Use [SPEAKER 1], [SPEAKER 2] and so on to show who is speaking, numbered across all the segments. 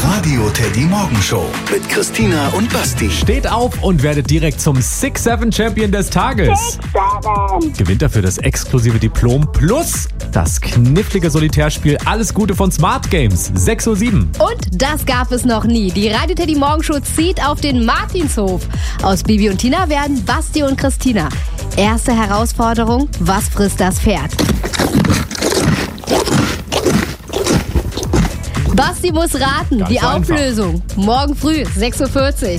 [SPEAKER 1] Radio Teddy Morgenshow mit Christina und Basti.
[SPEAKER 2] Steht auf und werdet direkt zum 6-7 Champion des Tages. Gewinnt dafür das exklusive Diplom plus das knifflige Solitärspiel Alles Gute von Smart Games. 6:07 Uhr.
[SPEAKER 3] Und das gab es noch nie. Die Radio Teddy Morgenshow zieht auf den Martinshof. Aus Bibi und Tina werden Basti und Christina. Erste Herausforderung: Was frisst das Pferd? Basti muss raten.
[SPEAKER 2] Ganz
[SPEAKER 3] die
[SPEAKER 2] einfach.
[SPEAKER 3] Auflösung. Morgen früh, 6:40 Uhr.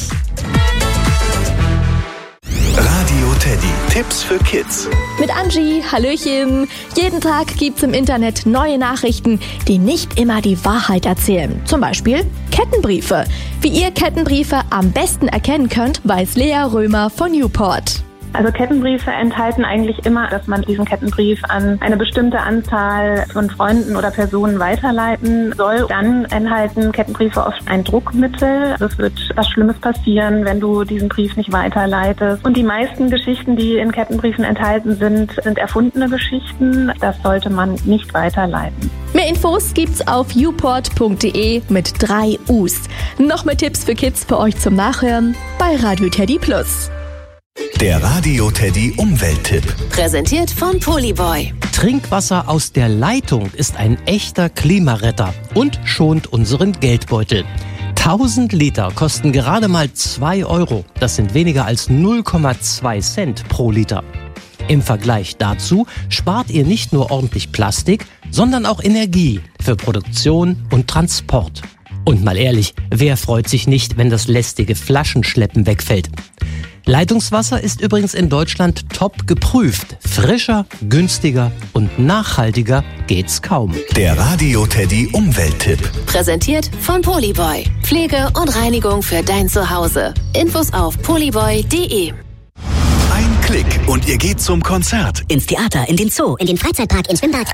[SPEAKER 1] Radio Teddy. Tipps für Kids.
[SPEAKER 4] Mit Angie, hallöchen. Jeden Tag gibt's im Internet neue Nachrichten, die nicht immer die Wahrheit erzählen. Zum Beispiel Kettenbriefe. Wie ihr Kettenbriefe am besten erkennen könnt, weiß Lea Römer von Newport.
[SPEAKER 5] Also Kettenbriefe enthalten eigentlich immer, dass man diesen Kettenbrief an eine bestimmte Anzahl von Freunden oder Personen weiterleiten soll. Dann enthalten Kettenbriefe oft ein Druckmittel. Es wird was Schlimmes passieren, wenn du diesen Brief nicht weiterleitest. Und die meisten Geschichten, die in Kettenbriefen enthalten sind erfundene Geschichten. Das sollte man nicht weiterleiten.
[SPEAKER 4] Mehr Infos gibt's auf uport.de mit 3 U's. Noch mehr Tipps für Kids für euch zum Nachhören bei Radio Teddy Plus.
[SPEAKER 1] Der Radio Teddy Umwelttipp.
[SPEAKER 6] Präsentiert von Polyboy.
[SPEAKER 7] Trinkwasser aus der Leitung ist ein echter Klimaretter und schont unseren Geldbeutel. 1000 Liter kosten gerade mal 2 Euro. Das sind weniger als 0,2 Cent pro Liter. Im Vergleich dazu spart ihr nicht nur ordentlich Plastik, sondern auch Energie für Produktion und Transport. Und mal ehrlich, wer freut sich nicht, wenn das lästige Flaschenschleppen wegfällt? Leitungswasser ist übrigens in Deutschland top geprüft. Frischer, günstiger und nachhaltiger geht's kaum.
[SPEAKER 1] Der Radio Teddy Umwelttipp.
[SPEAKER 6] Präsentiert von Polyboy. Pflege und Reinigung für dein Zuhause. Infos auf polyboy.de.
[SPEAKER 1] Ein Klick und ihr geht zum Konzert.
[SPEAKER 8] Ins Theater, in den Zoo, in den Freizeitpark, ins Schwimmbad.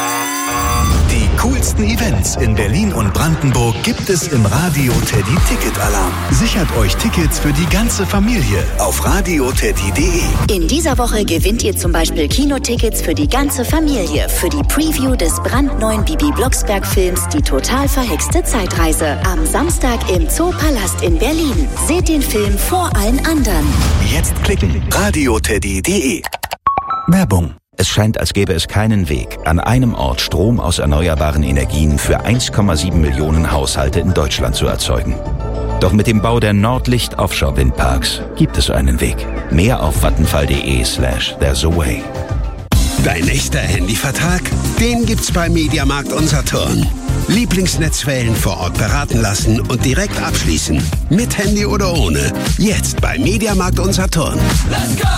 [SPEAKER 1] Die coolsten Events in Berlin und Brandenburg gibt es im Radio Teddy Ticket Alarm. Sichert euch Tickets für die ganze Familie auf radioteddy.de.
[SPEAKER 8] In dieser Woche gewinnt ihr zum Beispiel Kinotickets für die ganze Familie für die Preview des brandneuen Bibi Blocksberg-Films Die total verhexte Zeitreise. Am Samstag im Zoopalast in Berlin. Seht den Film vor allen anderen.
[SPEAKER 1] Jetzt klicken. radioteddy.de. Werbung.
[SPEAKER 9] Es scheint, als gäbe es keinen Weg, an einem Ort Strom aus erneuerbaren Energien für 1,7 Millionen Haushalte in Deutschland zu erzeugen. Doch mit dem Bau der Nordlicht Offshore Windparks gibt es einen Weg. Mehr auf vattenfall.de/there's a way.
[SPEAKER 10] Dein echter Handyvertrag? Den gibt's bei Mediamarkt und Saturn. Lieblingsnetzwellen vor Ort beraten lassen und direkt abschließen. Mit Handy oder ohne. Jetzt bei Mediamarkt und Saturn.
[SPEAKER 6] Let's go!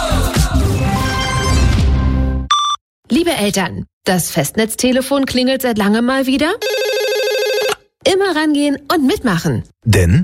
[SPEAKER 6] Liebe Eltern, das Festnetztelefon klingelt seit langem mal wieder. Immer rangehen und mitmachen.
[SPEAKER 1] Denn